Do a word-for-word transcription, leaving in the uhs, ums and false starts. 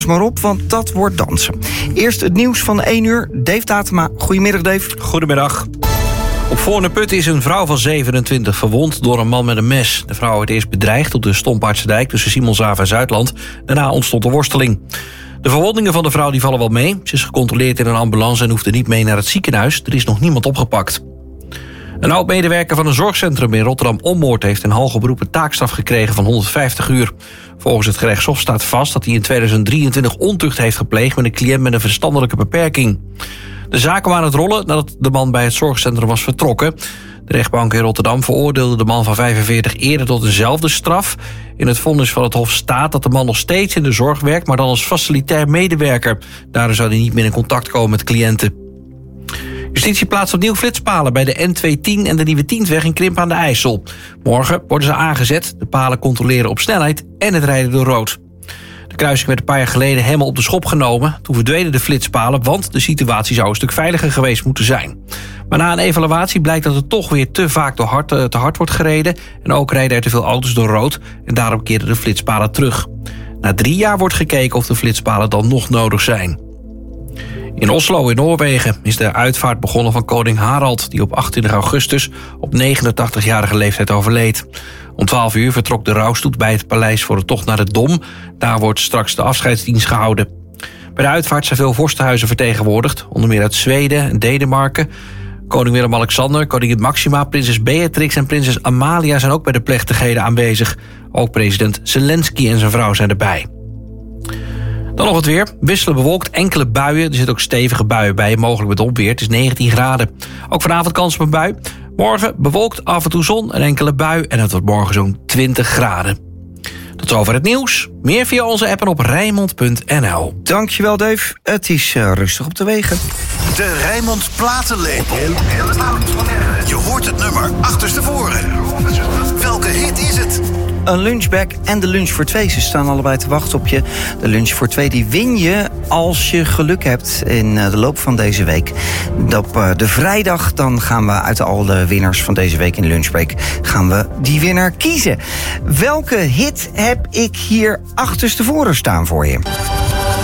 maar op, want dat wordt dansen. Eerst het nieuws van één uur. Dave Datema. Goedemiddag, Dave. Goedemiddag. Op Voorne-Put is een vrouw van zevenentwintig verwond door een man met een mes. De vrouw werd eerst bedreigd op de Stompaartsdijk tussen Simonshaven en Zuidland. Daarna ontstond een worsteling. De verwondingen van de vrouw die vallen wel mee. Ze is gecontroleerd in een ambulance en hoefde niet mee naar het ziekenhuis. Er is nog niemand opgepakt. Een oud-medewerker van een zorgcentrum in Rotterdam-Ommoord heeft in hoger beroep een taakstraf gekregen van honderdvijftig uur. Volgens het gerechtshof staat vast dat hij in tweeduizend drieëntwintig ontucht heeft gepleegd met een cliënt met een verstandelijke beperking. De zaak kwam aan het rollen nadat de man bij het zorgcentrum was vertrokken. De rechtbank in Rotterdam veroordeelde de man van vijfenveertig eerder tot dezelfde straf. In het vonnis van het hof staat dat de man nog steeds in de zorg werkt, maar dan als facilitair medewerker. Daardoor zou hij niet meer in contact komen met cliënten. Justitie plaatst opnieuw flitspalen bij de N tweehonderdtien en de Nieuwe Tientweg in Krimpen aan de IJssel. Morgen worden ze aangezet. De palen controleren op snelheid en het rijden door rood. De kruising werd een paar jaar geleden helemaal op de schop genomen. Toen verdwenen de flitspalen, want de situatie zou een stuk veiliger geweest moeten zijn. Maar na een evaluatie blijkt dat er toch weer te vaak te hard, te hard wordt gereden. En ook rijden er te veel auto's door rood. En daarom keerden de flitspalen terug. Na drie jaar wordt gekeken of de flitspalen dan nog nodig zijn. In Oslo in Noorwegen is de uitvaart begonnen van koning Harald, die op achtentwintig augustus op negenentachtigjarige leeftijd overleed. Om twaalf uur vertrok de rouwstoet bij het paleis voor de tocht naar de Dom. Daar wordt straks de afscheidsdienst gehouden. Bij de uitvaart zijn veel vorstenhuizen vertegenwoordigd, onder meer uit Zweden en Denemarken. Koning Willem-Alexander, koningin Maxima, prinses Beatrix en prinses Amalia zijn ook bij de plechtigheden aanwezig. Ook president Zelensky en zijn vrouw zijn erbij. Dan nog het weer. Wisselen bewolkt, enkele buien. Er zitten ook stevige buien bij, mogelijk met onweer. Het is negentien graden. Ook vanavond kans op een bui. Morgen bewolkt, af en toe zon, een enkele bui. En het wordt morgen zo'n twintig graden. Tot zover het nieuws. Meer via onze app en op Rijnmond punt n l. Dankjewel, Dave. Het is uh, rustig op de wegen. De Rijnmond Platenlepel. Je hoort het nummer achterstevoren. Welke hit is het? Een lunchbag en de lunch voor twee. Ze staan allebei te wachten op je. De lunch voor twee die win je als je geluk hebt in de loop van deze week. Op de vrijdag dan gaan we uit al de winnaars van deze week in Lunchbreak gaan we die winnaar kiezen. Welke hit heb ik hier achterstevoren staan voor je?